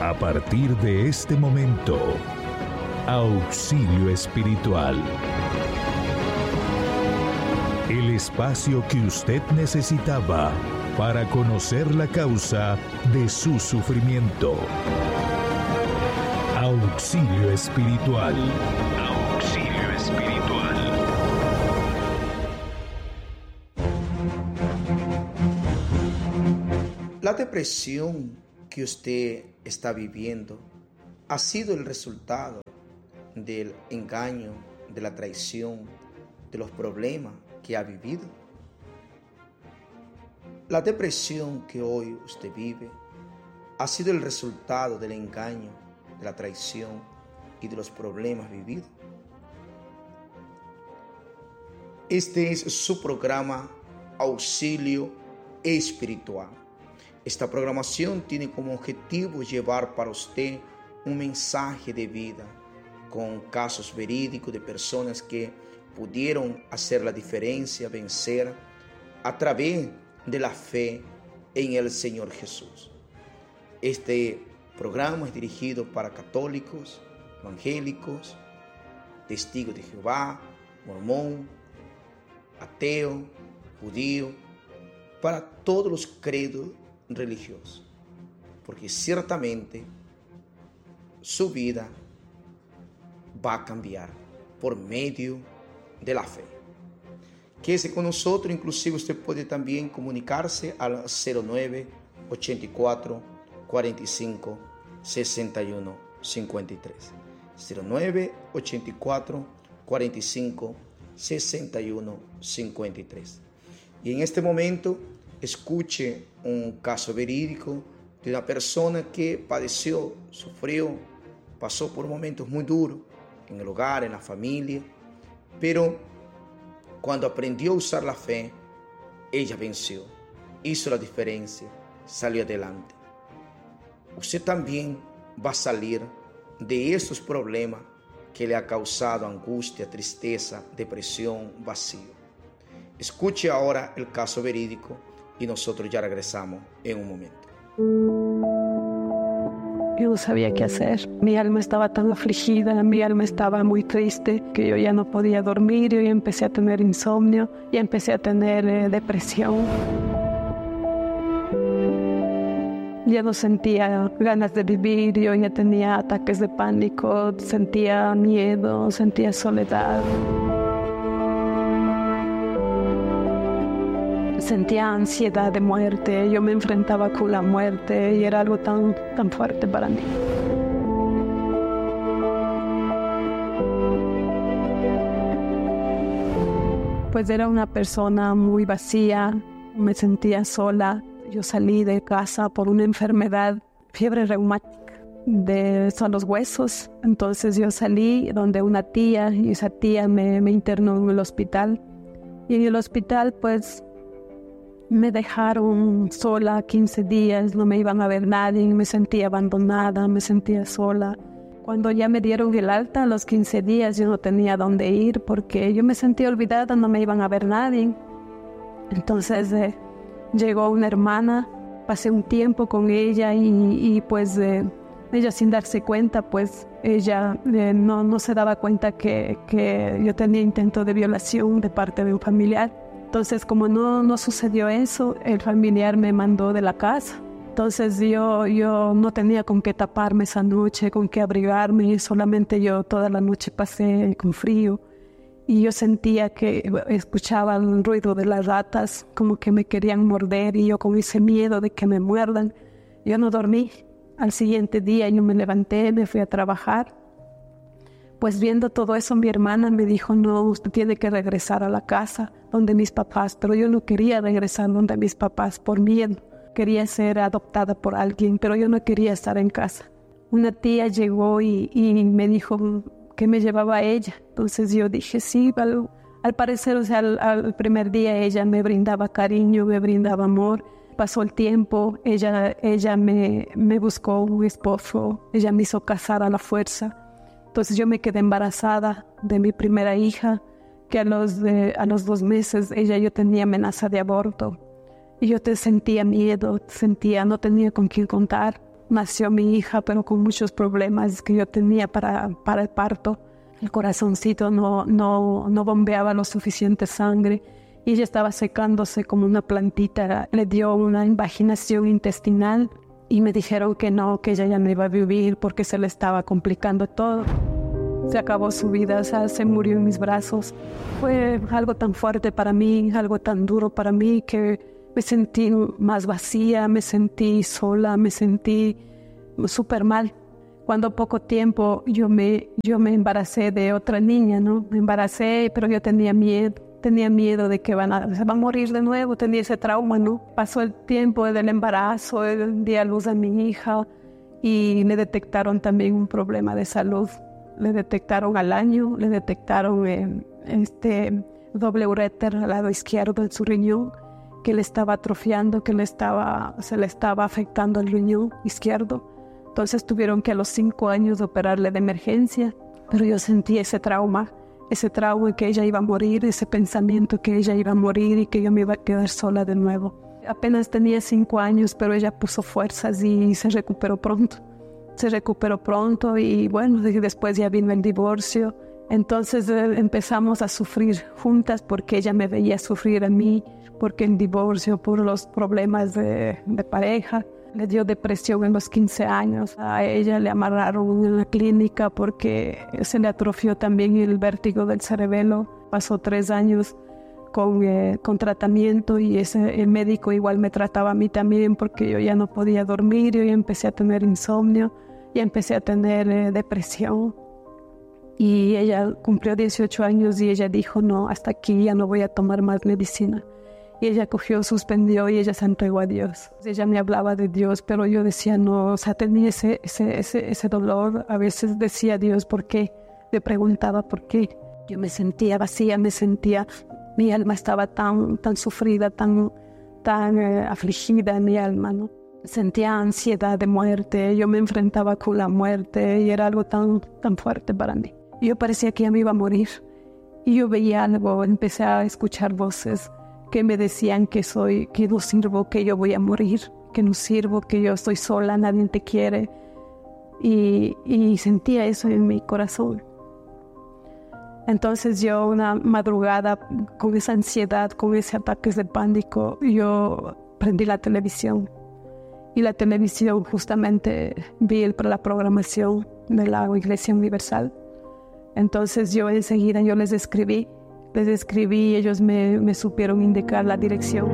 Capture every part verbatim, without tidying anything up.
A partir de este momento, Auxilio Espiritual. El espacio que usted necesitaba para conocer la causa de su sufrimiento. Auxilio Espiritual. Auxilio Espiritual. La depresión que usted está viviendo ha sido el resultado del engaño, de la traición, de los problemas que ha vivido. La depresión que hoy usted vive ha sido el resultado del engaño, de la traición y de los problemas vividos. Este es su programa Auxilio Espiritual. Esta programación tiene como objetivo llevar para usted un mensaje de vida con casos verídicos de personas que pudieron hacer la diferencia, vencer a través de la fe en el Señor Jesús. Este programa es dirigido para católicos, evangélicos, testigos de Jehová, mormón, ateo, judío, para todos los credos religiosos, porque ciertamente su vida va a cambiar por medio de la fe. Quédese con nosotros, inclusive usted puede también comunicarse al cero nueve ochenta y cuatro cuarenta y cinco sesenta y uno cincuenta y tres. cero nueve ochenta y cuatro cuarenta y cinco sesenta y uno cincuenta y tres. Y en este momento escuche un caso verídico de una persona que padeció, sufrió, pasó por momentos muy duros en el hogar, en la familia, pero cuando aprendió a usar la fe, ella venció, hizo la diferencia, salió adelante. Usted también va a salir de esos problemas que le ha causado angustia, tristeza, depresión, vacío. Escuche ahora el caso verídico y nosotros ya regresamos en un momento. Yo no sabía qué hacer. Mi alma estaba tan afligida, mi alma estaba muy triste que yo ya no podía dormir. Yo ya empecé a tener insomnio, ya empecé a tener eh, depresión. Ya no sentía ganas de vivir, yo ya tenía ataques de pánico, sentía miedo, sentía soledad. Sentía ansiedad de muerte, yo me enfrentaba con la muerte y era algo tan, tan fuerte para mí. Pues era una persona muy vacía, me sentía sola. Yo salí de casa por una enfermedad, fiebre reumática, de son los huesos. Entonces yo salí donde una tía y esa tía me, me internó en el hospital. Y en el hospital pues me dejaron sola quince días, no me iban a ver nadie, me sentía abandonada, me sentía sola. Cuando ya me dieron el alta a los quince días yo no tenía dónde ir porque yo me sentía olvidada, no me iban a ver nadie. Entonces eh, llegó una hermana, pasé un tiempo con ella y, y pues eh, ella sin darse cuenta, pues ella eh, no, no se daba cuenta que, que yo tenía intento de violación de parte de un familiar. Entonces, como no, no sucedió eso, el familiar me mandó de la casa. Entonces yo, yo no tenía con qué taparme esa noche, con qué abrigarme, solamente yo toda la noche pasé con frío. Y yo sentía que escuchaba el ruido de las ratas, como que me querían morder, y yo con ese miedo de que me muerdan, yo no dormí. Al siguiente día yo me levanté, me fui a trabajar. Pues viendo todo eso, mi hermana me dijo, no, usted tiene que regresar a la casa donde mis papás, pero yo no quería regresar donde mis papás por miedo. Quería ser adoptada por alguien, pero yo no quería estar en casa. Una tía llegó y, y me dijo que me llevaba a ella. Entonces yo dije, sí, al, al parecer, o sea, al, al primer día ella me brindaba cariño, me brindaba amor. Pasó el tiempo, ella, ella me, me buscó un esposo, ella me hizo casar a la fuerza. Entonces yo me quedé embarazada de mi primera hija, que a los, de, a los dos meses ella yo tenía amenaza de aborto. Y yo te sentía miedo, sentía, no tenía con quién contar. nació mi hija, pero con muchos problemas que yo tenía para, para el parto. El corazoncito no, no, no bombeaba lo suficiente sangre y ella estaba secándose como una plantita. Le dio una invaginación intestinal y me dijeron que no, que ella ya no iba a vivir porque se le estaba complicando todo. Se acabó su vida, o sea, se murió en mis brazos. Fue algo tan fuerte para mí, algo tan duro para mí, que me sentí más vacía, me sentí sola, me sentí súper mal. Cuando poco tiempo yo me, yo me embaracé de otra niña, ¿no? Me embaracé, pero yo tenía miedo, tenía miedo de que van a, se va a morir de nuevo, tenía ese trauma, ¿no? Pasó el tiempo del embarazo, di a luz a mi hija y le detectaron también un problema de salud. Le detectaron al año, le detectaron eh, este doble uréter al lado izquierdo en su riñón, que le estaba atrofiando, que le estaba, se le estaba afectando el riñón izquierdo. Entonces tuvieron que a los cinco años operarle de emergencia, pero yo sentí ese trauma, ese trauma de que ella iba a morir, ese pensamiento que ella iba a morir y que yo me iba a quedar sola de nuevo. Apenas tenía cinco años, pero ella puso fuerzas y se recuperó pronto. Se recuperó pronto y bueno, después ya vino el divorcio. Entonces eh, empezamos a sufrir juntas porque ella me veía sufrir a mí, porque el divorcio, por los problemas de, de pareja. Le dio depresión en los quince años. A ella le amarraron en la clínica porque se le atrofió también el vértigo del cerebelo. Pasó tres años con, eh, con tratamiento y ese, el médico igual me trataba a mí también porque yo ya no podía dormir, yo ya empecé a tener insomnio, ya empecé a tener eh, depresión. Y ella cumplió dieciocho años y ella dijo, no, hasta aquí ya no voy a tomar más medicina. Y ella cogió, suspendió y ella se entregó a Dios. Ella me hablaba de Dios, pero yo decía no, o sea, tenía ese, ese, ese, ese dolor. A veces decía Dios, ¿por qué? Le preguntaba por qué. Yo me sentía vacía, me sentía, mi alma estaba tan, tan sufrida, tan, tan eh, afligida en mi alma, ¿no? Sentía ansiedad de muerte, yo me enfrentaba con la muerte y era algo tan, tan fuerte para mí. Yo parecía que ya me iba a morir. Y yo veía algo, empecé a escuchar voces que me decían que soy, que no sirvo, que yo voy a morir, que no sirvo, que yo estoy sola, nadie te quiere. Y, y sentía eso en mi corazón. Entonces yo una madrugada, con esa ansiedad, con esos ataques de pánico, yo prendí la televisión. Y la televisión justamente vi el, la programación de la Iglesia Universal. Entonces yo enseguida yo les escribí. Les escribí y ellos me, me supieron indicar la dirección.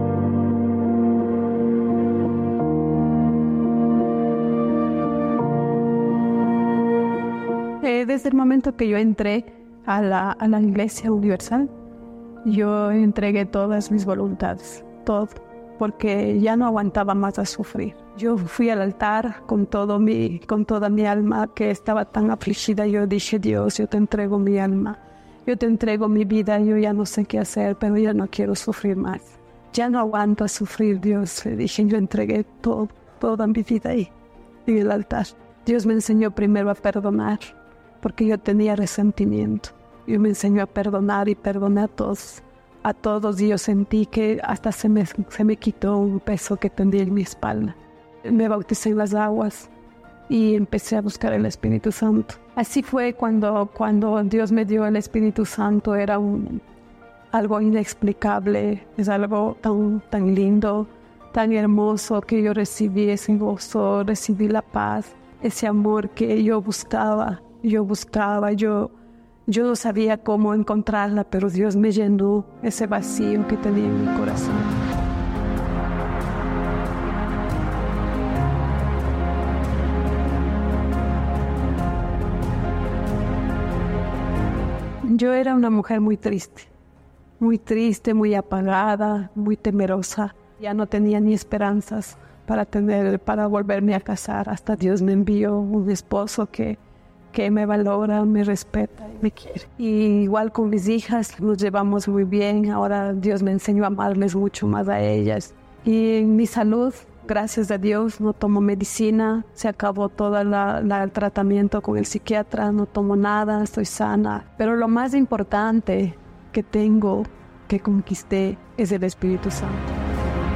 Eh, desde el momento que yo entré a la, a la Iglesia Universal, yo entregué todas mis voluntades, todo, porque ya no aguantaba más a sufrir. Yo fui al altar con, todo mi, con toda mi alma, que estaba tan afligida. Yo dije, Dios, yo te entrego mi alma. Yo te entrego mi vida, yo ya no sé qué hacer, pero ya no quiero sufrir más. Ya no aguanto a sufrir, Dios. Le dije, yo entregué todo, toda mi vida ahí, en el altar. Dios me enseñó primero a perdonar, porque yo tenía resentimiento. Dios me enseñó a perdonar y perdoné a todos, a todos. Y yo sentí que hasta se me, se me quitó un peso que tenía en mi espalda. Me bauticé en las aguas y empecé a buscar el Espíritu Santo. Así fue cuando, cuando Dios me dio el Espíritu Santo. Era un, algo inexplicable, es algo tan, tan lindo, tan hermoso, que yo recibí ese gozo, recibí la paz, ese amor que yo buscaba, yo buscaba, yo, yo no sabía cómo encontrarla, pero Dios me llenó ese vacío que tenía en mi corazón. Yo era una mujer muy triste, muy triste, muy apagada, muy temerosa. Ya no tenía ni esperanzas para tener, para volverme a casar. Hasta Dios me envió un esposo que, que me valora, me respeta y me quiere. Y igual con mis hijas nos llevamos muy bien. Ahora Dios me enseñó a amarles mucho más a ellas. Y en mi salud, gracias a Dios, no tomo medicina. Se acabó todo la, la, el tratamiento con el psiquiatra. No tomo nada, estoy sana. Pero lo más importante que tengo, que conquisté, es el Espíritu Santo.